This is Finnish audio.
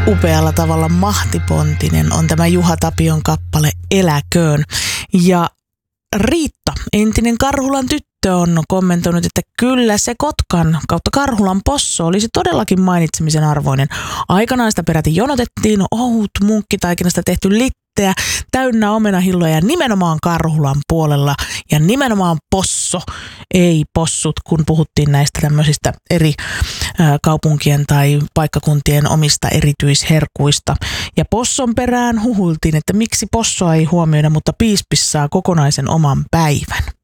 upealla tavalla mahtipontinen on tämä Juha Tapion kappale Eläköön. Ja Riitta, entinen Karhulan tyttö, on kommentoinut, että kyllä se Kotkan kautta Karhulan posso olisi todellakin mainitsemisen arvoinen. Aikanaan sitä peräti jonotettiin, ohut munkkitaikinasta tehty litteä, täynnä omenahilloja ja nimenomaan Karhulan puolella ja nimenomaan posso, ei possut, kun puhuttiin näistä tämmöisistä eri kaupunkien tai paikkakuntien omista erityisherkuista. Ja posson perään huhultiin, että miksi possoa ei huomioida, mutta piispis saa kokonaisen oman päivän.